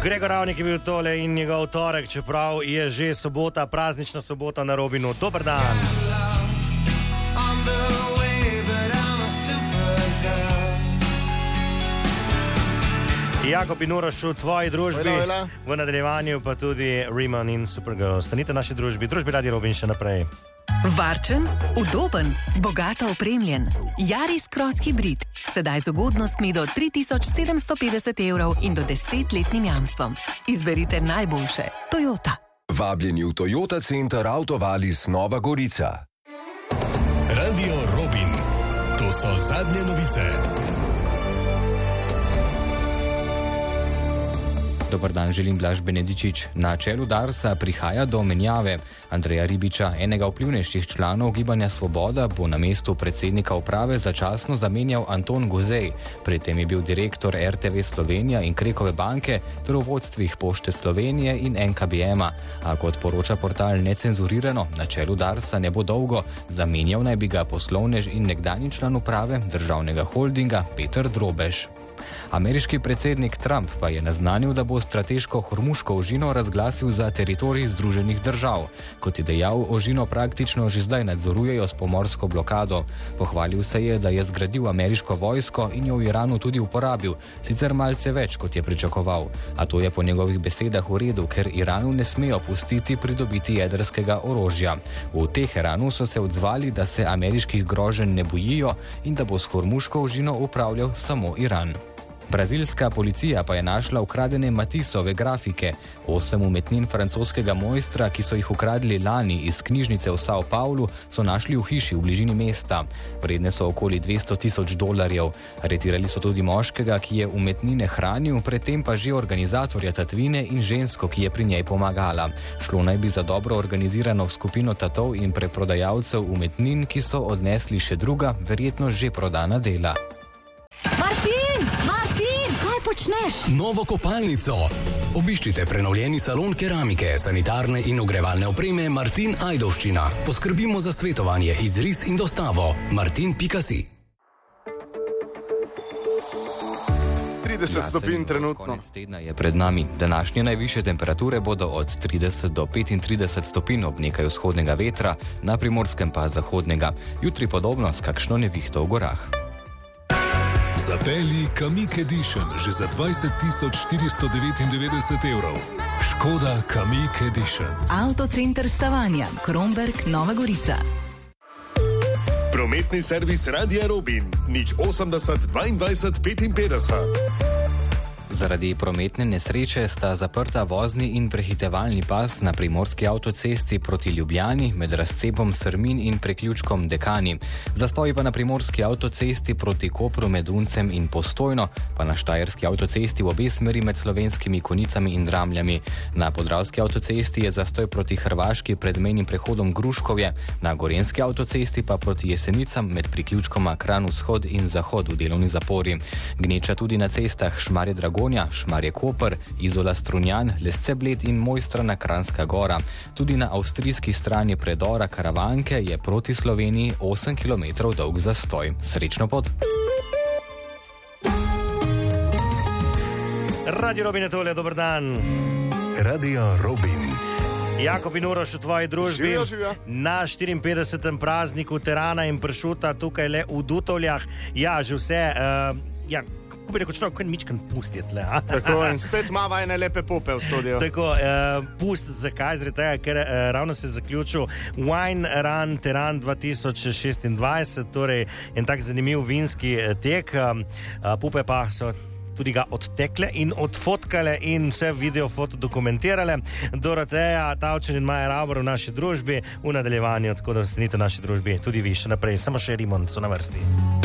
Gregor Ravnik je bil tole in njegov torek, čeprav je že sobota, praznična sobota na Robinu. Dober dan. Jakob in Uroš v tvoji družbi, v nadaljevanju pa tudi Riemann in Supergirl. Stanite v naši družbi, družbi Radio Robin še naprej. Varčen, udoben, bogato opremljen. Yaris Cross Hybrid. Sedaj z ugodnostmi do 3750 evrov in do 10-letnim jamstvom. Izberite najboljše. Toyota. Vabljeni v Toyota Center Autovalis Nova Gorica. Radio Robin. To so zadnje novice. Dobar dan, želim Blaž Benedičič. Na čelu Darsa prihaja do menjave. Andreja Ribiča, enega vplivnejših članov Gibanja Svoboda, bo na mestu predsednika uprave začasno zamenjal Anton Gozej. Pred tem je bil direktor RTV Slovenija in Krekove banke ter v vodstvih Pošte Slovenije in NKBM-a. A kot poroča portal Necenzurirano, na čelu Darsa ne bo dolgo. Zamenjal naj bi ga poslovnež in nekdanji član uprave državnega holdinga Peter Drobež. Ameriški predsednik Trump pa je naznanil, da bo strateško Hormuško ožino razglasil za teritorij Združenih držav. Kot je dejal, ožino praktično že zdaj nadzorujejo s pomorsko blokado. Pohvalil se je, da je zgradil ameriško vojsko in jo v Iranu tudi uporabil, sicer malce več, kot je pričakoval. A to je po njegovih besedah v redu, ker Iranu ne smejo pustiti pridobiti jedrskega orožja. V Teheranu so se odzvali, da se ameriških groženj ne bojijo in da bo s Hormuško ožino upravljal samo Iran. Brazilska policija pa je našla ukradene Matisove grafike. 8 umetnin francoskega mojstra, ki so jih ukradli lani iz knjižnice v São Paulo, so našli v hiši v bližini mesta. Vredne so okoli $200,000. Aretirali so tudi moškega, ki je umetnine hranil, predtem pa že organizatorja tatvine in žensko, ki je pri njej pomagala. Šlo naj bi za dobro organizirano skupino tatov in preprodajalcev umetnin, ki so odnesli še druga, verjetno že prodana dela. Martin, kaj počneš? Novo kopalnico. Obiščite prenovljeni salon keramike, sanitarne in ogrevalne opreme Martin Ajdovščina. Poskrbimo za svetovanje, izris in dostavo. Martin.si. 30 stopinj trenutno. Konec tedna je pred nami. Današnje najvišje temperature bodo od 30 do 35 stopinj ob nekaj vzhodnega vetra, na Primorskem pa zahodnega. Jutri podobno s kakšno nevihto v gorah. Zapelji Kamiq Edition že za 20.499 evrov. Škoda Kamiq Edition. Autocenter Stavanja, Kromberk, Nova Gorica. Prometni servis Radia Robin. 080 22 55. Zaradi prometne nesreče sta zaprta vozni in prehitevalni pas na primorski avtocesti proti Ljubljani med razcepom Srmin in priključkom Dekani. Zastoj pa na primorski avtocesti proti Kopru med Uncem in Postojno, pa na štajerski avtocesti v obe smeri med Slovenskimi Konicami in Dramljami. Na podravski avtocesti je zastoj proti Hrvaški pred mejnim prehodom Gruškovje, na gorenski avtocesti pa proti Jesenicam med priključkoma Kranj vzhod in zahod v delovni zapori. Gneča tudi na cestah Šmarje Dragonja, Šmarje Koper, Izola Strunjan, Lesce Bled in Mojstrana Kranjska Gora. Tudi na avstrijski strani predora Karavanke je proti Sloveniji 8 km dolg zastoj. Srečno pot! Radio Robin je tole, dober dan. Radio Robin. Jakob in Uroš v tvoji družbi. Živijo. Na 54. prazniku terana in pršuta tukaj le v Dutovljah. Ja, že vse, kako bi rekel človek, kaj mičkan pusti tle. Tako, in spet ima vajne lepe pope v studiu. Tako, pust, zakaj? Zaradi tega, ker ravno se je zaključil Wine Run Teran 2026, torej en tak zanimiv vinski tek. Pupe pa so tudi ga odtekle in odfotkale in vse video foto dokumentirale. Doroteja, Tavčan in Maja Rauber v naši družbi v nadaljevanju, tako da ostanite v naši družbi tudi vi še naprej. Samo še Riemann so na vrsti.